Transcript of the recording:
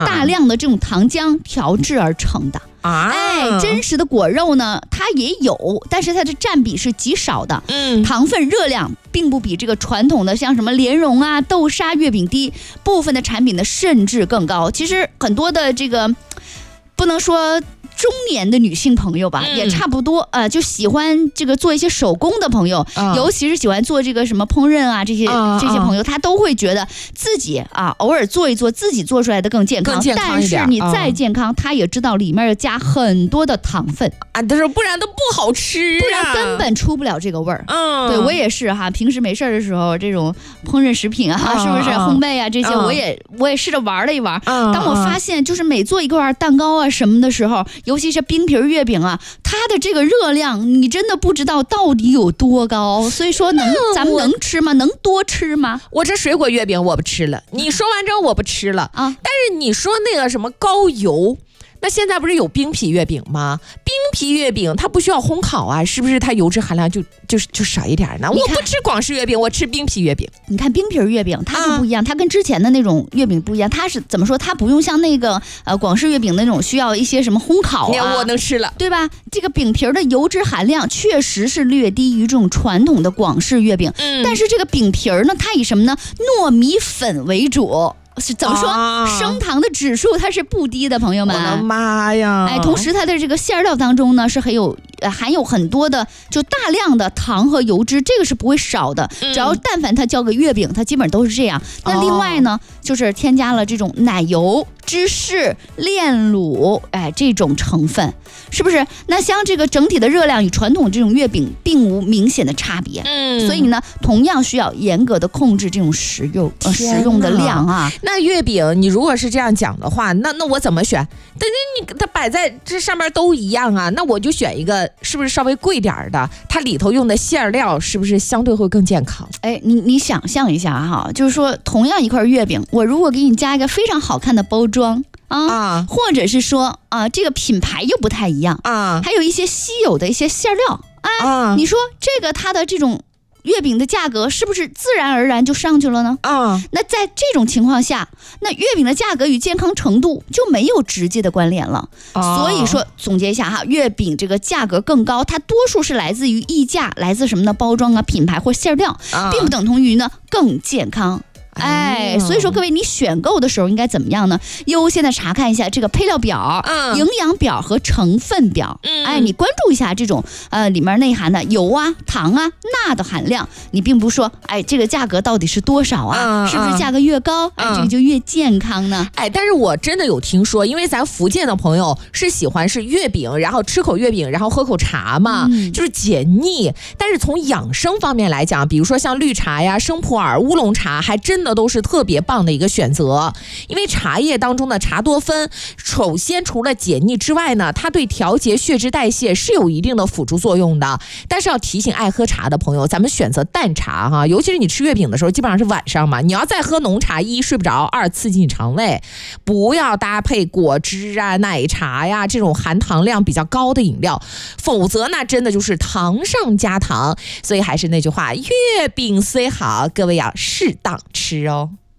大量的这种糖浆调制而成的。真实的果肉呢，它也有，但是它的占比是极少的。糖分热量并不比这个传统的像什么莲蓉啊、豆沙月饼低，部分的产品呢甚至更高。其实很多的这个不能说中年的女性朋友吧，也差不多就喜欢这个做一些手工的朋友，尤其是喜欢做这个什么烹饪啊这些朋友，他都会觉得自己偶尔做一做，自己做出来的更健康。但是你再健康，他也知道里面要加很多的糖分但是不然都不好吃不然根本出不了这个味儿。对，我也是平时没事的时候，这种烹饪食品是不是烘焙这些，我也试着玩了一玩。当我发现就是每做一块蛋糕什么的时候，尤其是冰皮月饼它的这个热量你真的不知道到底有多高。所以说咱们能吃吗？能多吃吗？ 我这水果月饼我不吃了，你说完之后我不吃了但是你说那个什么高油，那现在不是有冰皮月饼吗？冰皮月饼它不需要烘烤是不是它油脂含量就少一点呢？我不吃广式月饼，我吃冰皮月饼。 你看冰皮月饼它就不一样，它跟之前的那种月饼不一样，它是怎么说？它不用像那个广式月饼那种需要一些什么烘烤我能吃了， 对吧？这个饼皮的油脂含量确实是略低于这种传统的广式月饼，但是这个饼皮呢，它以什么呢？糯米粉为主。是怎么说？升糖的指数它是不低的，朋友们。 我的妈呀！ 同时它的这个馅料当中呢是含有很多的就大量的糖和油脂，这个是不会少的。只要但凡它叫个月饼，它基本都是这样。那另外呢，就是添加了这种奶油、芝士、炼乳这种成分，是不是？那像这个整体的热量与传统这种月饼并无明显的差别。所以呢，同样需要严格的控制这种食用的量那月饼你如果是这样讲的话，那我怎么选？但是它摆在这上面都一样那我就选一个是不是稍微贵点的？它里头用的馅料是不是相对会更健康？ 你想象一下就是说同样一块月饼，我如果给你加一个非常好看的包装或者是说这个品牌又不太一样还有一些稀有的一些馅料你说这个它的这种月饼的价格是不是自然而然就上去了呢？那在这种情况下，那月饼的价格与健康程度就没有直接的关联了。所以说总结一下月饼这个价格更高，它多数是来自于溢价，来自什么呢？包装品牌或馅料，并不等同于呢更健康。所以说各位，你选购的时候应该怎么样呢？优先的查看一下这个配料表、营养表和成分表。你关注一下这种里面内含的油糖钠的含量。你并不是说这个价格到底是多少是不是价格越高这个就越健康呢？ 但是我真的有听说，因为咱福建的朋友是喜欢是月饼，然后吃口月饼，然后喝口茶嘛，就是解腻。但是从养生方面来讲，比如说像绿茶呀、生普洱、乌龙茶，还真的都是特别棒的一个选择。因为茶叶当中的茶多酚，首先除了解腻之外呢，它对调节血脂代谢是有一定的辅助作用的。但是要提醒爱喝茶的朋友，咱们选择淡茶尤其是你吃月饼的时候，基本上是晚上嘛，你要再喝浓茶，一睡不着，二刺激你肠胃。不要搭配果汁奶茶呀这种含糖量比较高的饮料，否则那真的就是糖上加糖。所以还是那句话，月饼虽好，各位要适当吃哦。